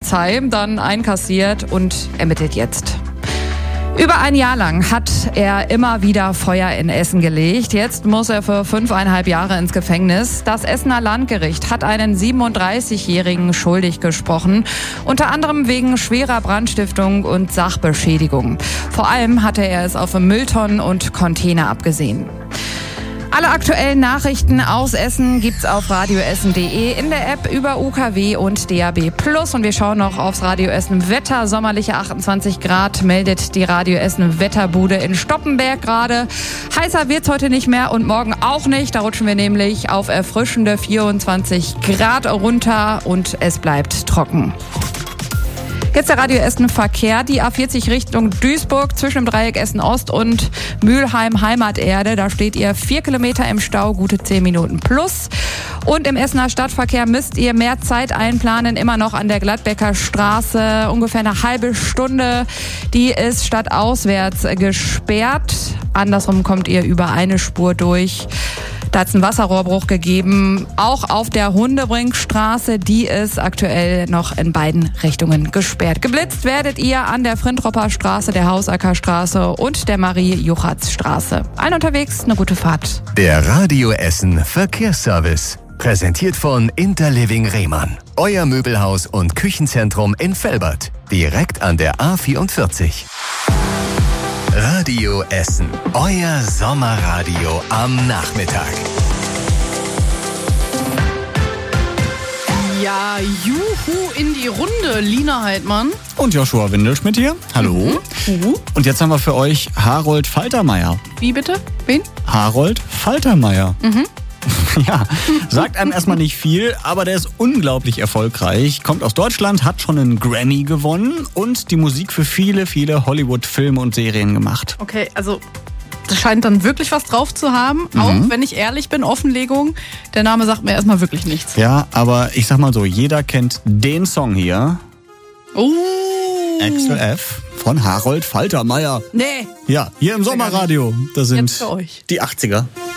Polizei dann einkassiert und ermittelt jetzt. Über ein Jahr lang hat er immer wieder Feuer in Essen gelegt. Jetzt muss er für 5,5 Jahre ins Gefängnis. Das Essener Landgericht hat einen 37-Jährigen schuldig gesprochen. Unter anderem wegen schwerer Brandstiftung und Sachbeschädigung. Vor allem hatte er es auf Mülltonnen und Container abgesehen. Alle aktuellen Nachrichten aus Essen gibt's auf radioessen.de, in der App über UKW und DAB+. Und wir schauen noch aufs Radio Essen Wetter. Sommerliche 28 Grad meldet die Radio Essen Wetterbude in Stoppenberg gerade. Heißer wird's heute nicht mehr und morgen auch nicht. Da rutschen wir nämlich auf erfrischende 24 Grad runter und es bleibt trocken. Jetzt der Radio Essen Verkehr, die A40 Richtung Duisburg zwischen dem Dreieck Essen Ost und Mülheim Heimaterde. Da steht ihr 4 Kilometer im Stau, gute 10 Minuten plus. Und im Essener Stadtverkehr müsst ihr mehr Zeit einplanen, immer noch an der Gladbecker Straße. Ungefähr eine halbe Stunde, die ist stadtauswärts gesperrt. Andersrum kommt ihr über eine Spur durch. Da hat es einen Wasserrohrbruch gegeben, auch auf der Hundebrinkstraße. Die ist aktuell noch in beiden Richtungen gesperrt. Geblitzt werdet ihr an der Frintropper Straße, der Hausacker-Straße und der Marie-Juchatz-Straße. Allen unterwegs, eine gute Fahrt. Der Radio Essen Verkehrsservice. Präsentiert von Interliving Rehmann. Euer Möbelhaus und Küchenzentrum in Velbert. Direkt an der A44. Radio Essen. Euer Sommerradio am Nachmittag. Ja, juhu in die Runde, Lina Heidmann. Und Joshua Windelschmidt hier. Hallo. Und jetzt haben wir für euch Harold Faltermeier. Wie bitte? Wen? Harold Faltermeier. Ja, sagt einem erstmal nicht viel, aber der ist unglaublich erfolgreich. Kommt aus Deutschland, hat schon einen Grammy gewonnen und die Musik für viele, viele Hollywood-Filme und Serien gemacht. Okay, also das scheint dann wirklich was drauf zu haben. Auch wenn ich ehrlich bin, Offenlegung. Der Name sagt mir erstmal wirklich nichts. Ja, aber ich sag mal so, jeder kennt den Song hier. Axel F. von Harold Faltermeier. Nee. Ja, hier im Sommerradio. Das sind Jetzt für euch. die 80er.